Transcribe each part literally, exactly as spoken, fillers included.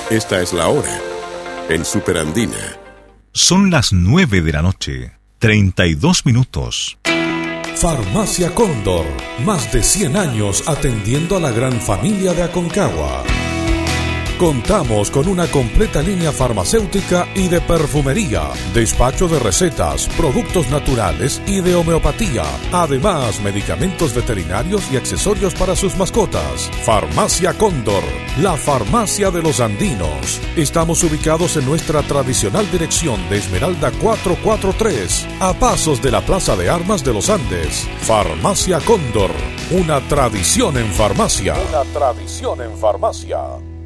Esta es la hora en Superandina. Son las nueve de la noche, treinta y dos minutos. Farmacia Cóndor, más de cien años atendiendo a la gran familia de Aconcagua. Contamos con una completa línea farmacéutica y de perfumería, despacho de recetas, productos naturales y de homeopatía. Además, medicamentos veterinarios y accesorios para sus mascotas. Farmacia Cóndor, la farmacia de los andinos. Estamos ubicados en nuestra tradicional dirección de Esmeralda cuatrocientos cuarenta y tres, a pasos de la Plaza de Armas de los Andes. Farmacia Cóndor, una tradición en farmacia. Una tradición en farmacia.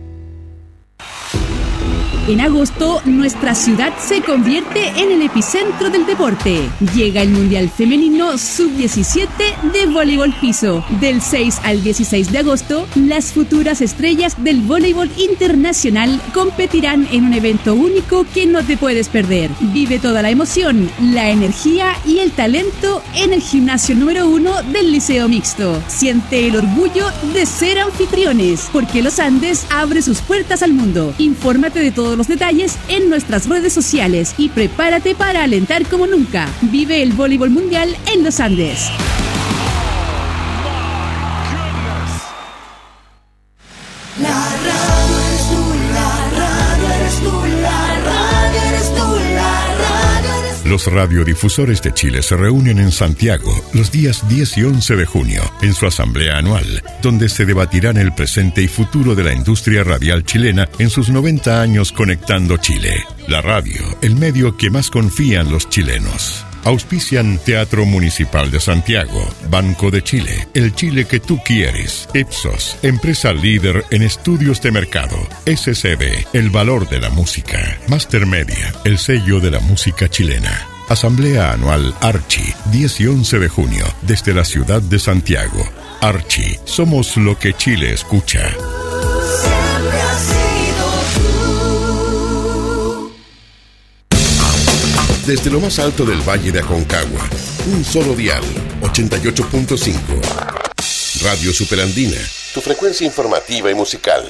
En agosto, nuestra ciudad se convierte en el epicentro del deporte. Llega el Mundial Femenino sub diecisiete de voleibol piso. Del seis al dieciséis de agosto, las futuras estrellas del voleibol internacional competirán en un evento único que no te puedes perder. Vive toda la emoción, la energía y el talento en el gimnasio número uno del Liceo Mixto. Siente el orgullo de ser anfitriones, porque Los Andes abre sus puertas al mundo. Infórmate de todo los detalles en nuestras redes sociales y prepárate para alentar como nunca. Vive el voleibol mundial en Los Andes. La radio eres tú, la radio eres tú, la radio eres tú, la radio eres tú. Los radiodifusores de Chile se reúnen en Santiago los días diez y once de junio en su asamblea anual, donde se debatirán el presente y futuro de la industria radial chilena en sus noventa años conectando Chile. La radio, el medio que más confían los chilenos. Auspician Teatro Municipal de Santiago, Banco de Chile, el Chile que tú quieres, Ipsos, empresa líder en estudios de mercado, S C B, el valor de la música, Master Media, el sello de la música chilena. Asamblea Anual Archi, diez y once de junio, desde la ciudad de Santiago. Archi, somos lo que Chile escucha. Siempre has sido tú. Desde lo más alto del Valle de Aconcagua, un solo dial, ochenta y ocho punto cinco. Radio Superandina, tu frecuencia informativa y musical.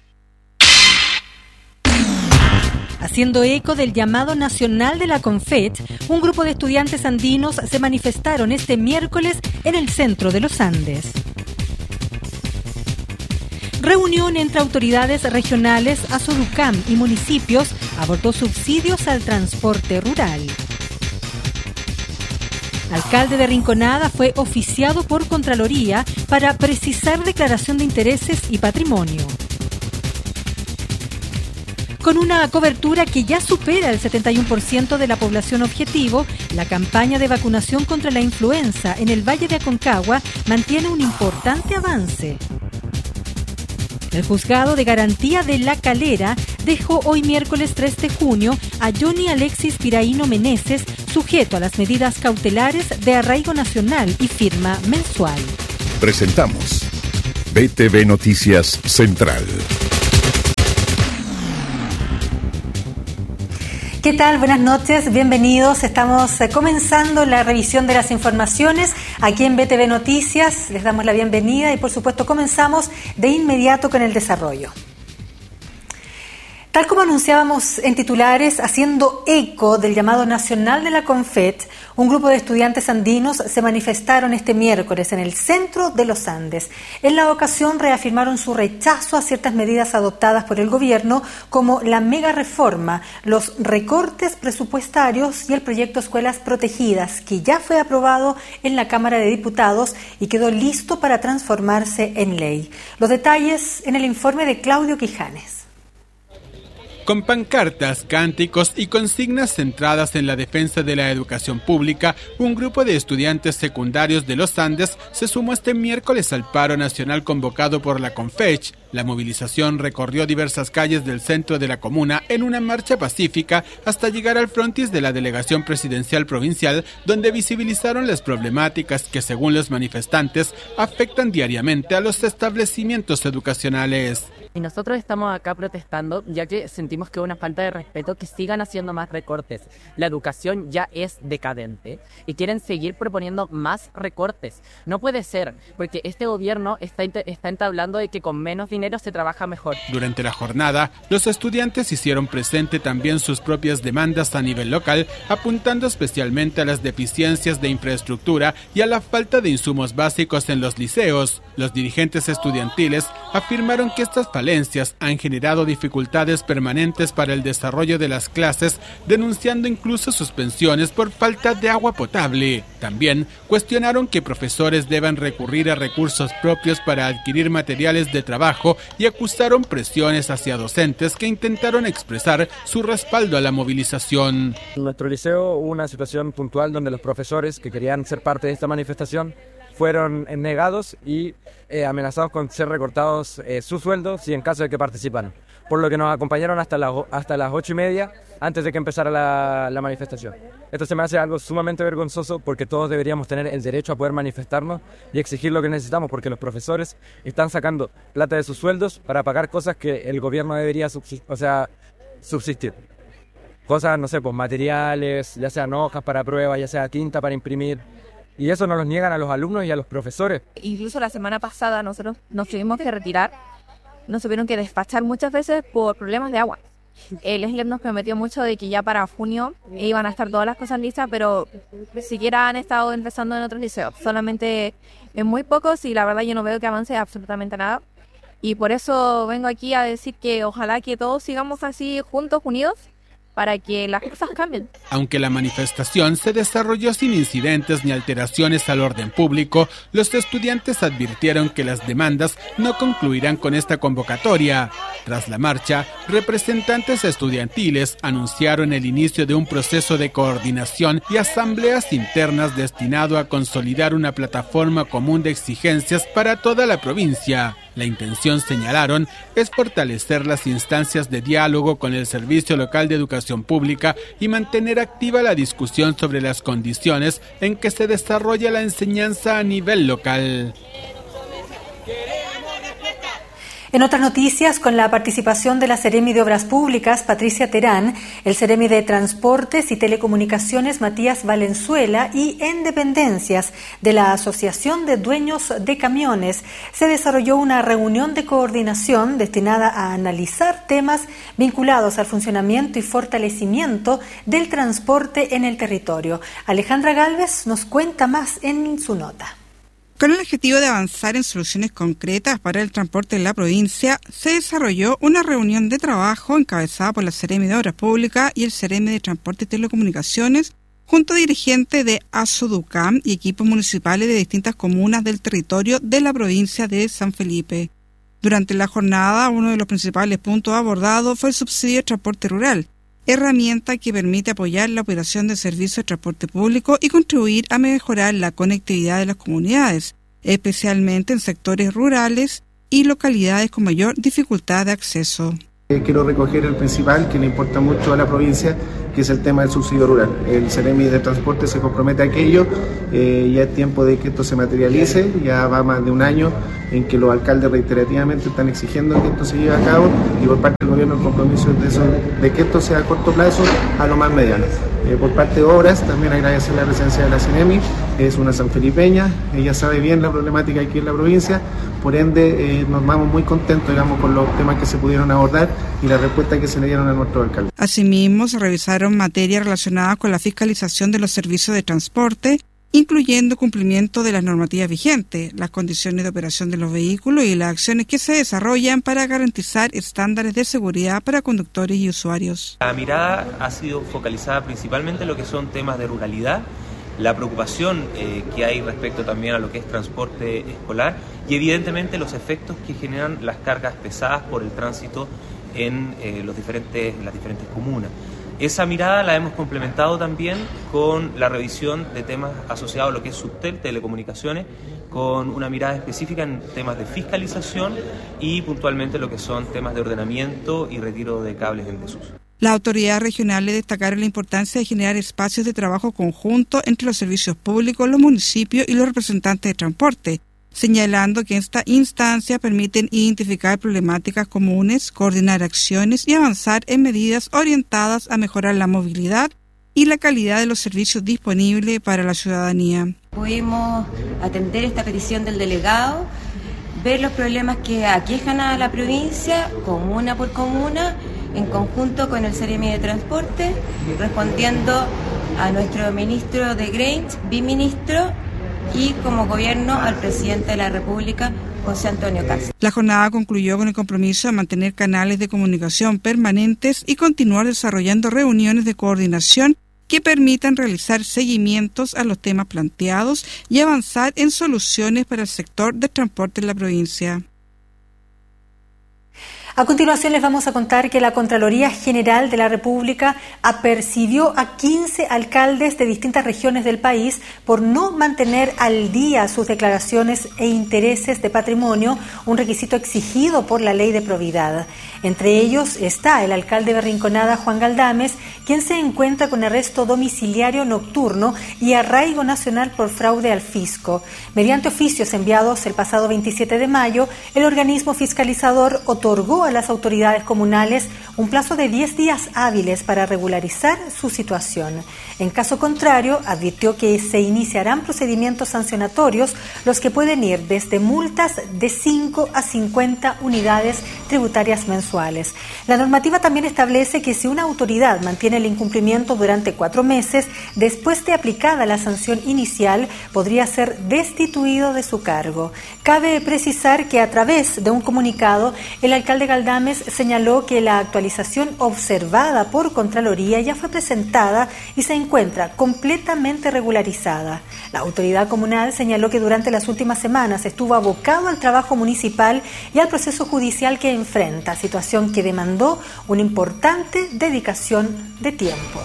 Haciendo eco del llamado nacional de la CONFET, un grupo de estudiantes andinos se manifestaron este miércoles en el centro de los Andes. Reunión entre autoridades regionales, Azoducam y municipios abordó subsidios al transporte rural. Alcalde de Rinconada fue oficiado por Contraloría para precisar declaración de intereses y patrimonio. Con una cobertura que ya supera el setenta y uno por ciento de la población objetivo, la campaña de vacunación contra la influenza en el Valle de Aconcagua mantiene un importante avance. El juzgado de garantía de La Calera dejó hoy miércoles tres de junio a Johnny Alexis Piraíno Meneses sujeto a las medidas cautelares de arraigo nacional y firma mensual. Presentamos B T V Noticias Central. ¿Qué tal? Buenas noches, bienvenidos. Estamos comenzando la revisión de las informaciones aquí en B T V Noticias. Les damos la bienvenida y por supuesto comenzamos de inmediato con el desarrollo. Tal como anunciábamos en titulares, haciendo eco del llamado nacional de la CONFET, un grupo de estudiantes andinos se manifestaron este miércoles en el centro de los Andes. En la ocasión reafirmaron su rechazo a ciertas medidas adoptadas por el gobierno, como la mega reforma, los recortes presupuestarios y el proyecto Escuelas Protegidas, que ya fue aprobado en la Cámara de Diputados y quedó listo para transformarse en ley. Los detalles en el informe de Claudio Quijanes. Con pancartas, cánticos y consignas centradas en la defensa de la educación pública, un grupo de estudiantes secundarios de los Andes se sumó este miércoles al paro nacional convocado por la CONFECH. La movilización recorrió diversas calles del centro de la comuna en una marcha pacífica hasta llegar al frontis de la Delegación Presidencial Provincial, donde visibilizaron las problemáticas que, según los manifestantes, afectan diariamente a los establecimientos educacionales. Y nosotros estamos acá protestando ya que sentimos que es una falta de respeto que sigan haciendo más recortes. La educación ya es decadente y quieren seguir proponiendo más recortes. No puede ser, porque este gobierno está, está entablando de que con menos dinero se trabaja mejor. Durante la jornada, los estudiantes hicieron presente también sus propias demandas a nivel local, apuntando especialmente a las deficiencias de infraestructura y a la falta de insumos básicos en los liceos. Los dirigentes estudiantiles afirmaron que estas falencias han generado dificultades permanentes para el desarrollo de las clases, denunciando incluso suspensiones por falta de agua potable. También cuestionaron que profesores deban recurrir a recursos propios para adquirir materiales de trabajo y acusaron presiones hacia docentes que intentaron expresar su respaldo a la movilización. En nuestro liceo hubo una situación puntual donde los profesores que querían ser parte de esta manifestación fueron negados y eh, amenazados con ser recortados eh, sus sueldos y en caso de que participaran, por lo que nos acompañaron hasta, la, hasta las ocho y media antes de que empezara la, la manifestación. Esto se me hace algo sumamente vergonzoso porque todos deberíamos tener el derecho a poder manifestarnos y exigir lo que necesitamos, porque los profesores están sacando plata de sus sueldos para pagar cosas que el gobierno debería subsistir, o sea, subsistir. Cosas, no sé, pues materiales, ya sean hojas para pruebas, ya sea tinta para imprimir. Y eso nos lo niegan a los alumnos y a los profesores. Incluso la semana pasada nosotros nos tuvimos que retirar, nos tuvieron que despachar muchas veces por problemas de agua. El S L E P nos prometió mucho de que ya para junio iban a estar todas las cosas listas, pero siquiera han estado empezando en otros liceos. Solamente en muy pocos y la verdad yo no veo que avance absolutamente nada. Y por eso vengo aquí a decir que ojalá que todos sigamos así juntos, unidos, para que las cosas cambien. Aunque la manifestación se desarrolló sin incidentes ni alteraciones al orden público, los estudiantes advirtieron que las demandas no concluirán con esta convocatoria. Tras la marcha, representantes estudiantiles anunciaron el inicio de un proceso de coordinación y asambleas internas destinado a consolidar una plataforma común de exigencias para toda la provincia. La intención, señalaron, es fortalecer las instancias de diálogo con el Servicio Local de Educación Pública y mantener activa la discusión sobre las condiciones en que se desarrolla la enseñanza a nivel local. En otras noticias, con la participación de la Seremi de Obras Públicas, Patricia Terán, el Seremi de Transportes y Telecomunicaciones, Matías Valenzuela, y en dependencias de la Asociación de Dueños de Camiones, se desarrolló una reunión de coordinación destinada a analizar temas vinculados al funcionamiento y fortalecimiento del transporte en el territorio. Alejandra Gálvez nos cuenta más en su nota. Con el objetivo de avanzar en soluciones concretas para el transporte en la provincia, se desarrolló una reunión de trabajo encabezada por la Seremi de Obras Públicas y el Seremi de Transporte y Telecomunicaciones, junto a dirigentes de ASODUCAM y equipos municipales de distintas comunas del territorio de la provincia de San Felipe. Durante la jornada, uno de los principales puntos abordados fue el subsidio de transporte rural, herramienta que permite apoyar la operación de servicios de transporte público y contribuir a mejorar la conectividad de las comunidades, especialmente en sectores rurales y localidades con mayor dificultad de acceso. Quiero recoger el principal que le importa mucho a la provincia, que es el tema del subsidio rural. El Seremi de Transporte se compromete a aquello, eh, ya es tiempo de que esto se materialice, ya va más de un año en que los alcaldes reiterativamente están exigiendo que esto se lleve a cabo y por parte del gobierno el compromiso es de, eso, de que esto sea a corto plazo a lo más mediano. Eh, por parte de Obras también agradecer la presencia de la Seremi, es una sanfelipeña, ella sabe bien la problemática aquí en la provincia, por ende eh, nos vamos muy contentos, digamos, con los temas que se pudieron abordar y la respuesta que se le dieron a nuestro alcalde. Asimismo, se revisaron materias relacionadas con la fiscalización de los servicios de transporte, incluyendo cumplimiento de las normativas vigentes, las condiciones de operación de los vehículos y las acciones que se desarrollan para garantizar estándares de seguridad para conductores y usuarios. La mirada ha sido focalizada principalmente en lo que son temas de ruralidad, la preocupación eh, que hay respecto también a lo que es transporte escolar y evidentemente los efectos que generan las cargas pesadas por el tránsito en eh, los diferentes, las diferentes comunas. Esa mirada la hemos complementado también con la revisión de temas asociados a lo que es Subtel, telecomunicaciones, con una mirada específica en temas de fiscalización y puntualmente lo que son temas de ordenamiento y retiro de cables en desuso. Las autoridades regionales destacaron la importancia de generar espacios de trabajo conjunto entre los servicios públicos, los municipios y los representantes de transporte, señalando que estas instancias permiten identificar problemáticas comunes, coordinar acciones y avanzar en medidas orientadas a mejorar la movilidad y la calidad de los servicios disponibles para la ciudadanía. Pudimos atender esta petición del delegado, ver los problemas que aquejan a la provincia, comuna por comuna, en conjunto con el Seremi de Transporte, respondiendo a nuestro ministro de Grange, biministro, y como gobierno al presidente de la República, José Antonio Cast. La jornada concluyó con el compromiso de mantener canales de comunicación permanentes y continuar desarrollando reuniones de coordinación que permitan realizar seguimientos a los temas planteados y avanzar en soluciones para el sector de transporte en la provincia. A continuación les vamos a contar que la Contraloría General de la República apercibió a quince alcaldes de distintas regiones del país por no mantener al día sus declaraciones e intereses de patrimonio, un requisito exigido por la Ley de Probidad. Entre ellos está el alcalde de Rinconada, Juan Galdames, quien se encuentra con arresto domiciliario nocturno y arraigo nacional por fraude al fisco. Mediante oficios enviados el pasado veintisiete de mayo, el organismo fiscalizador otorgó a las autoridades comunales un plazo de diez días hábiles para regularizar su situación. En caso contrario, advirtió que se iniciarán procedimientos sancionatorios, los que pueden ir desde multas de cinco a cincuenta unidades tributarias mensuales. La normativa también establece que si una autoridad mantiene el incumplimiento durante cuatro meses, después de aplicada la sanción inicial, podría ser destituido de su cargo. Cabe precisar que a través de un comunicado, el alcalde Galdames señaló que la actualización observada por Contraloría ya fue presentada y se encuentra completamente regularizada. La autoridad comunal señaló que durante las últimas semanas estuvo abocado al trabajo municipal y al proceso judicial que enfrenta, situación que demandó una importante dedicación de tiempo.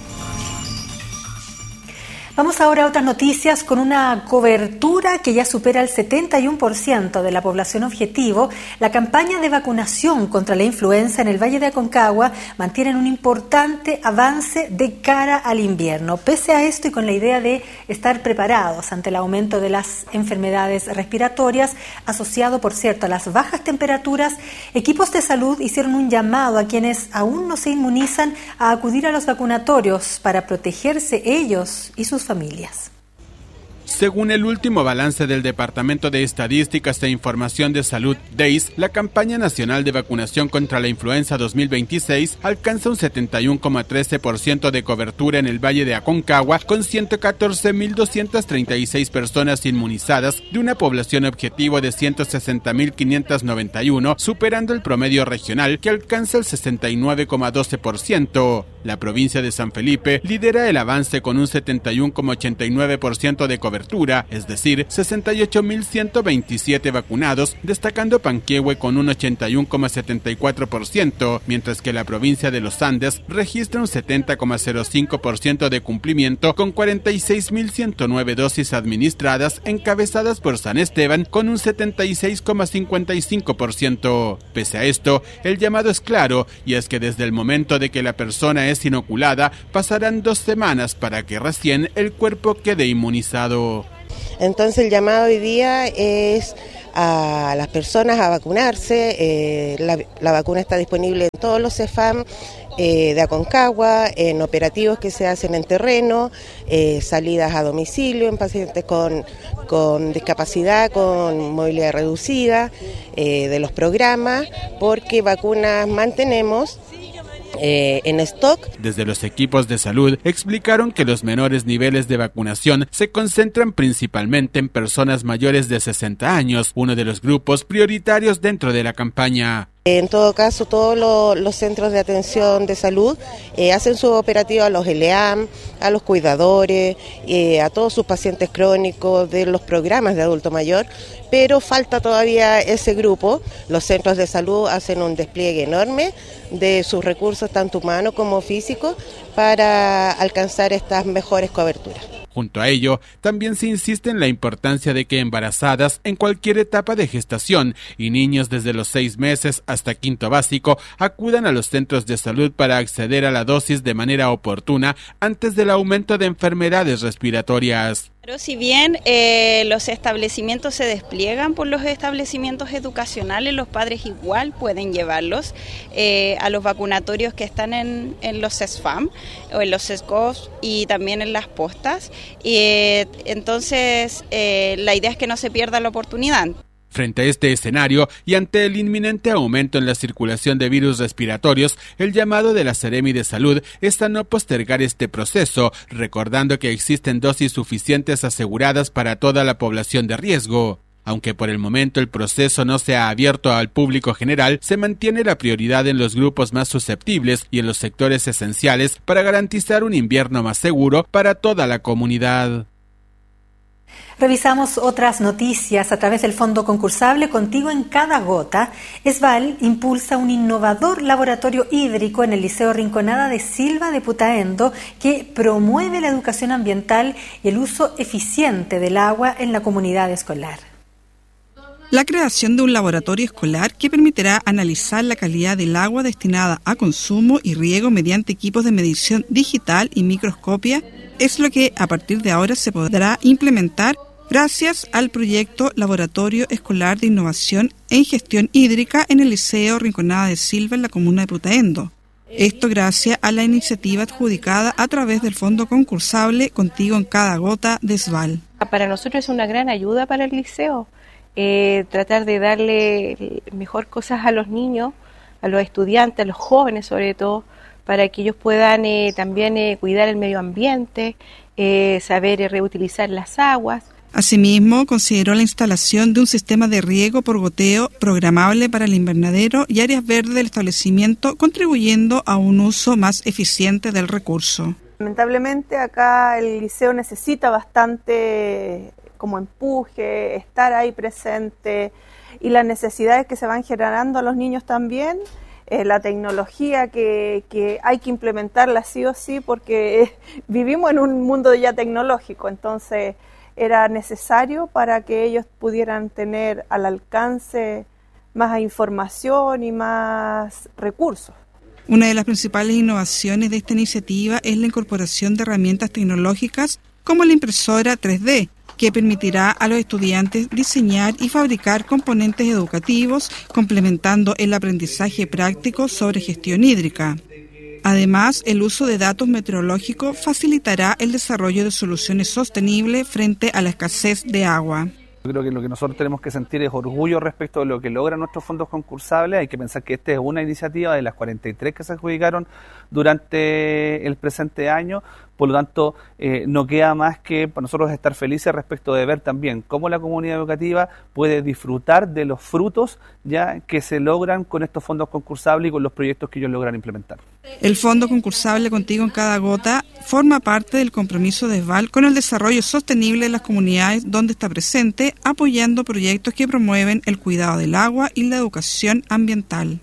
Vamos ahora a otras noticias. Con una cobertura que ya supera el setenta y uno por ciento de la población objetivo, la campaña de vacunación contra la influenza en el Valle de Aconcagua mantiene un importante avance de cara al invierno. Pese a esto y con la idea de estar preparados ante el aumento de las enfermedades respiratorias, asociado, por cierto, a las bajas temperaturas, equipos de salud hicieron un llamado a quienes aún no se inmunizan a acudir a los vacunatorios para protegerse ellos y sus familias. Según el último balance del Departamento de Estadísticas e Información de Salud, D E I S, la campaña nacional de vacunación contra la influenza dos mil veintiséis alcanza un setenta y uno coma trece por ciento de cobertura en el Valle de Aconcagua, con ciento catorce mil doscientas treinta y seis personas inmunizadas de una población objetivo de ciento sesenta mil quinientos noventa y uno, superando el promedio regional que alcanza el sesenta y nueve coma doce por ciento. La provincia de San Felipe lidera el avance con un setenta y uno coma ochenta y nueve por ciento de cobertura, es decir, sesenta y ocho mil ciento veintisiete vacunados, destacando Panquehue con un ochenta y uno coma setenta y cuatro por ciento, mientras que la provincia de los Andes registra un setenta coma cero cinco por ciento de cumplimiento con cuarenta y seis mil ciento nueve dosis administradas, encabezadas por San Esteban con un setenta y seis coma cincuenta y cinco por ciento. Pese a esto, el llamado es claro, y es que desde el momento de que la persona es inoculada, pasarán dos semanas para que recién el cuerpo quede inmunizado. Entonces el llamado hoy día es a las personas a vacunarse. Eh, la, la vacuna está disponible en todos los CEFAM eh, de Aconcagua, en operativos que se hacen en terreno, eh, salidas a domicilio en pacientes con, con discapacidad, con movilidad reducida, eh, de los programas, porque vacunas mantenemos Eh, en stock. Desde los equipos de salud explicaron que los menores niveles de vacunación se concentran principalmente en personas mayores de sesenta años, uno de los grupos prioritarios dentro de la campaña. En todo caso, todos los, los centros de atención de salud eh, hacen su operativo a los L A M, a los cuidadores, eh, a todos sus pacientes crónicos de los programas de adulto mayor, pero falta todavía ese grupo. Los centros de salud hacen un despliegue enorme de sus recursos, tanto humanos como físicos, para alcanzar estas mejores coberturas. Junto a ello, también se insiste en la importancia de que embarazadas en cualquier etapa de gestación y niños desde los seis meses hasta quinto básico acudan a los centros de salud para acceder a la dosis de manera oportuna antes del aumento de enfermedades respiratorias. Pero si bien eh, los establecimientos se despliegan por los establecimientos educacionales, los padres igual pueden llevarlos eh, a los vacunatorios que están en, en los CESFAM o en los CESCOS y también en las postas. Y, eh, entonces, eh, la idea es que no se pierda la oportunidad. Frente a este escenario y ante el inminente aumento en la circulación de virus respiratorios, el llamado de la Seremi de Salud es a no postergar este proceso, recordando que existen dosis suficientes aseguradas para toda la población de riesgo. Aunque por el momento el proceso no se ha abierto al público general, se mantiene la prioridad en los grupos más susceptibles y en los sectores esenciales para garantizar un invierno más seguro para toda la comunidad. Revisamos otras noticias a través del Fondo Concursable Contigo en Cada Gota. ESVAL impulsa un innovador laboratorio hídrico en el Liceo Rinconada de Silva de Putaendo que promueve la educación ambiental y el uso eficiente del agua en la comunidad escolar. La creación de un laboratorio escolar que permitirá analizar la calidad del agua destinada a consumo y riego mediante equipos de medición digital y microscopia es lo que a partir de ahora se podrá implementar gracias al proyecto Laboratorio Escolar de Innovación en Gestión Hídrica en el Liceo Rinconada de Silva en la comuna de Putaendo. Esto gracias a la iniciativa adjudicada a través del Fondo Concursable Contigo en Cada Gota de ESVAL. Para nosotros es una gran ayuda para el liceo, eh, tratar de darle mejor cosas a los niños, a los estudiantes, a los jóvenes sobre todo, para que ellos puedan eh, también eh, cuidar el medio ambiente, eh, saber eh, reutilizar las aguas. Asimismo, consideró la instalación de un sistema de riego por goteo programable para el invernadero y áreas verdes del establecimiento, contribuyendo a un uso más eficiente del recurso. Lamentablemente acá el liceo necesita bastante como empuje, estar ahí presente, y las necesidades que se van generando a los niños también, eh, la tecnología que, que hay que implementarla sí o sí porque eh, vivimos en un mundo ya tecnológico, entonces era necesario para que ellos pudieran tener al alcance más información y más recursos. Una de las principales innovaciones de esta iniciativa es la incorporación de herramientas tecnológicas como la impresora tres D, que permitirá a los estudiantes diseñar y fabricar componentes educativos, complementando el aprendizaje práctico sobre gestión hídrica. Además, el uso de datos meteorológicos facilitará el desarrollo de soluciones sostenibles frente a la escasez de agua. Yo creo que lo que nosotros tenemos que sentir es orgullo respecto de lo que logran nuestros fondos concursables. Hay que pensar que esta es una iniciativa de las cuarenta y tres que se adjudicaron durante el presente año. Por lo tanto, eh, no queda más que para nosotros estar felices respecto de ver también cómo la comunidad educativa puede disfrutar de los frutos ya que se logran con estos fondos concursables y con los proyectos que ellos logran implementar. El Fondo Concursable Contigo en Cada Gota forma parte del compromiso de ESVAL con el desarrollo sostenible de las comunidades donde está presente, apoyando proyectos que promueven el cuidado del agua y la educación ambiental.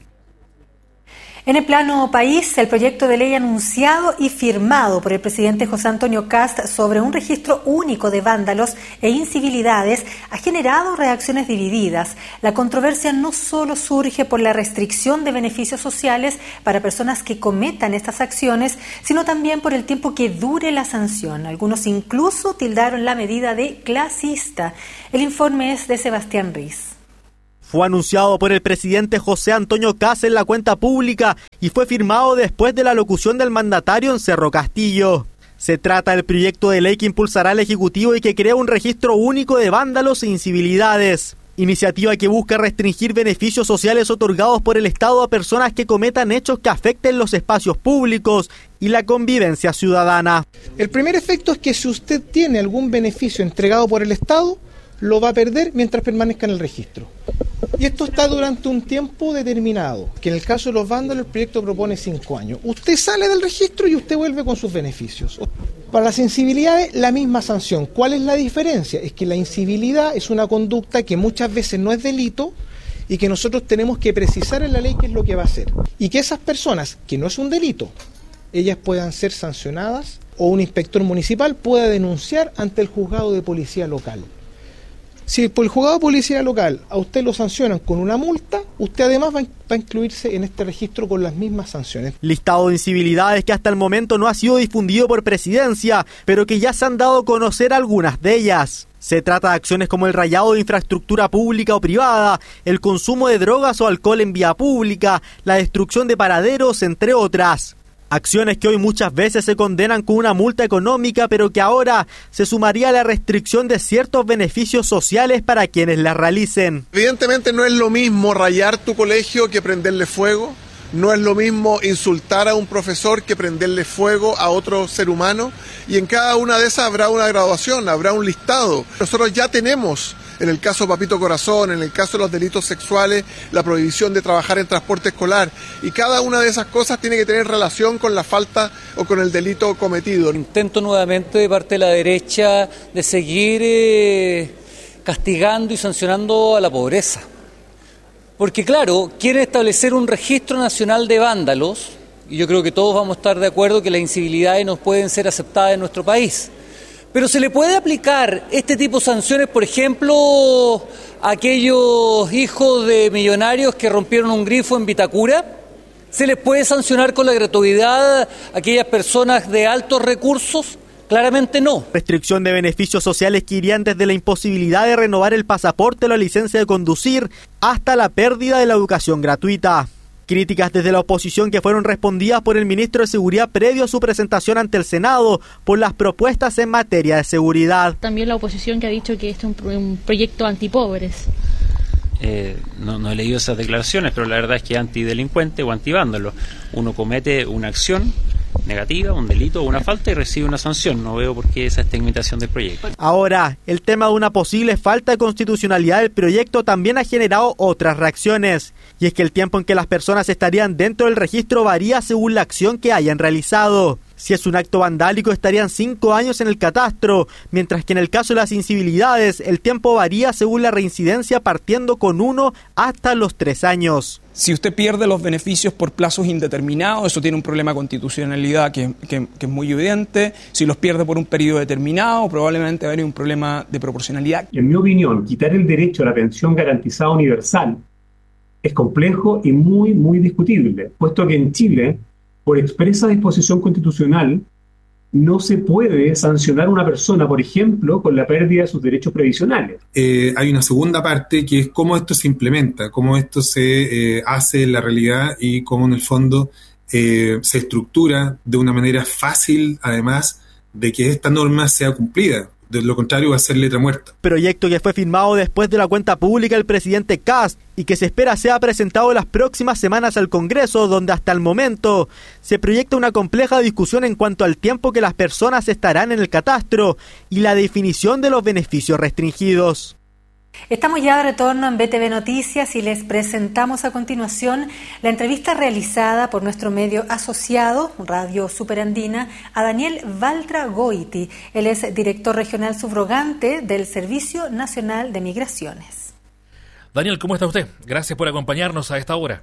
En el plano país, el proyecto de ley anunciado y firmado por el presidente José Antonio Kast sobre un registro único de vándalos e incivilidades ha generado reacciones divididas. La controversia no solo surge por la restricción de beneficios sociales para personas que cometan estas acciones, sino también por el tiempo que dure la sanción. Algunos incluso tildaron la medida de clasista. El informe es de Sebastián Riz. Fue anunciado por el presidente José Antonio Kast en la cuenta pública y fue firmado después de la locución del mandatario en Cerro Castillo. Se trata del proyecto de ley que impulsará el Ejecutivo y que crea un registro único de vándalos e incivilidades. Iniciativa que busca restringir beneficios sociales otorgados por el Estado a personas que cometan hechos que afecten los espacios públicos y la convivencia ciudadana. El primer efecto es que si usted tiene algún beneficio entregado por el Estado, lo va a perder mientras permanezca en el registro. Y esto está durante un tiempo determinado, que en el caso de los vándalos el proyecto propone cinco años. Usted sale del registro y usted vuelve con sus beneficios. Para las incivilidades, la misma sanción. ¿Cuál es la diferencia? Es que la incivilidad es una conducta que muchas veces no es delito y que nosotros tenemos que precisar en la ley qué es lo que va a hacer. Y que esas personas, que no es un delito, ellas puedan ser sancionadas o un inspector municipal pueda denunciar ante el juzgado de policía local. Si por el juzgado de policía local a usted lo sancionan con una multa, usted además va, va a incluirse en este registro con las mismas sanciones. Listado de incivilidades que hasta el momento no ha sido difundido por Presidencia, pero que ya se han dado a conocer algunas de ellas. Se trata de acciones como el rayado de infraestructura pública o privada, el consumo de drogas o alcohol en vía pública, la destrucción de paraderos, entre otras. Acciones que hoy muchas veces se condenan con una multa económica, pero que ahora se sumaría a la restricción de ciertos beneficios sociales para quienes las realicen. Evidentemente no es lo mismo rayar tu colegio que prenderle fuego, no es lo mismo insultar a un profesor que prenderle fuego a otro ser humano, y en cada una de esas habrá una graduación, habrá un listado. Nosotros ya tenemos, en el caso Papito Corazón, en el caso de los delitos sexuales, la prohibición de trabajar en transporte escolar, y cada una de esas cosas tiene que tener relación con la falta o con el delito cometido. Intento nuevamente de parte de la derecha de seguir eh, castigando y sancionando a la pobreza. Porque claro, quieren establecer un registro nacional de vándalos, y yo creo que todos vamos a estar de acuerdo que las incivilidades no pueden ser aceptadas en nuestro país. Pero ¿se le puede aplicar este tipo de sanciones, por ejemplo, a aquellos hijos de millonarios que rompieron un grifo en Vitacura? ¿Se les puede sancionar con la gratuidad a aquellas personas de altos recursos? Claramente no. Restricción de beneficios sociales que irían desde la imposibilidad de renovar el pasaporte o la licencia de conducir hasta la pérdida de la educación gratuita. Críticas desde la oposición que fueron respondidas por el ministro de Seguridad previo a su presentación ante el Senado por las propuestas en materia de seguridad. También la oposición que ha dicho que este es un, un proyecto antipobres. Eh, no, no he leído esas declaraciones, pero la verdad es que antidelincuente o antivándalo. Uno comete una acción negativa, un delito o una falta y recibe una sanción. No veo por qué esa estigmatización del proyecto. Ahora, el tema de una posible falta de constitucionalidad del proyecto también ha generado otras reacciones. Y es que el tiempo en que las personas estarían dentro del registro varía según la acción que hayan realizado. Si es un acto vandálico estarían cinco años en el catastro, mientras que en el caso de las incivilidades el tiempo varía según la reincidencia partiendo con uno hasta los tres años. Si usted pierde los beneficios por plazos indeterminados, eso tiene un problema de constitucionalidad que, que, que es muy evidente. Si los pierde por un periodo determinado, probablemente va a haber un problema de proporcionalidad. En mi opinión, quitar el derecho a la pensión garantizada universal es complejo y muy, muy discutible, puesto que en Chile, por expresa disposición constitucional, no se puede sancionar a una persona, por ejemplo, con la pérdida de sus derechos previsionales. Eh, hay una segunda parte que es cómo esto se implementa, cómo esto se eh, hace en la realidad y cómo en el fondo eh, se estructura de una manera fácil, además, de que esta norma sea cumplida. De lo contrario va a ser letra muerta. Proyecto que fue firmado después de la cuenta pública del presidente Kast y que se espera sea presentado en las próximas semanas al Congreso, donde hasta el momento se proyecta una compleja discusión en cuanto al tiempo que las personas estarán en el catastro y la definición de los beneficios restringidos. Estamos ya de retorno en B T V Noticias y les presentamos a continuación la entrevista realizada por nuestro medio asociado, Radio Superandina, a Daniel Valtra Goiti. Él es director regional subrogante del Servicio Nacional de Migraciones. Daniel, ¿cómo está usted? Gracias por acompañarnos a esta hora.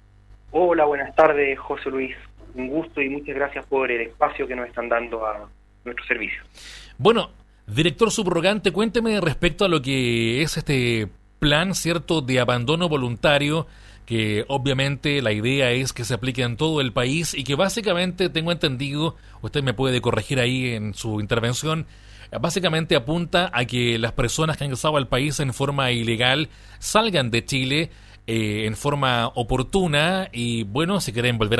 Hola, buenas tardes, José Luis. Un gusto y muchas gracias por el espacio que nos están dando a nuestro servicio. Bueno, director subrogante, cuénteme respecto a lo que es este plan, ¿cierto?, de abandono voluntario, que obviamente la idea es que se aplique en todo el país y que básicamente, tengo entendido, usted me puede corregir ahí en su intervención, básicamente apunta a que las personas que han ingresado al país en forma ilegal salgan de Chile eh, en forma oportuna y, bueno, si quieren volver a